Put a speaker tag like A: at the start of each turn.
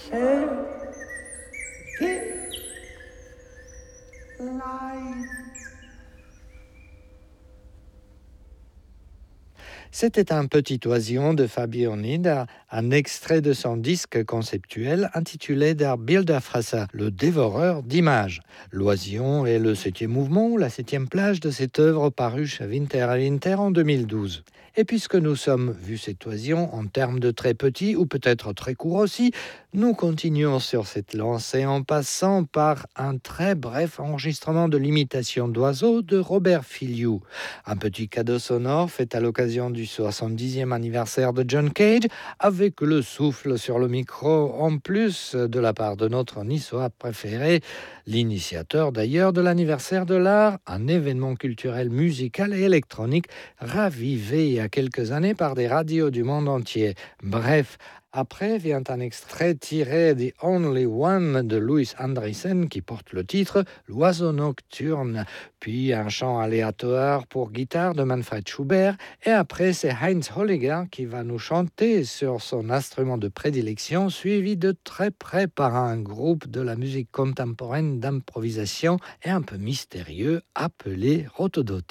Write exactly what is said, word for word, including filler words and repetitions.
A: C'était un petit oisillon de Fabio Nida, un extrait de son disque conceptuel intitulé Der Bilderfresser, le dévoreur d'images. L'oisillon est le septième mouvement, la septième plage de cette œuvre parue chez Winter à Winter en deux mille douze. Et puisque nous sommes vu cet oisillon en termes de très petit ou peut-être très court aussi, nous continuons sur cette lancée en passant par un très bref enregistrement de l'imitation d'oiseaux de Robert Filiou. Un petit cadeau sonore fait à l'occasion du soixante-dixième anniversaire de John Cage, avec le souffle sur le micro en plus de la part de notre niçois préféré, l'initiateur d'ailleurs de l'anniversaire de l'art, un événement culturel musical et électronique ravivé il y a quelques années par des radios du monde entier. Bref, après vient un extrait tiré de The Only One de Louis Andriessen qui porte le titre L'oiseau nocturne, puis un chant aléatoire pour guitare de Manfred Schubert, et après c'est Heinz Holliger qui va nous chanter sur son instrument de prédilection, suivi de très près par un groupe de la musique contemporaine d'improvisation et un peu mystérieux appelé Rotodot.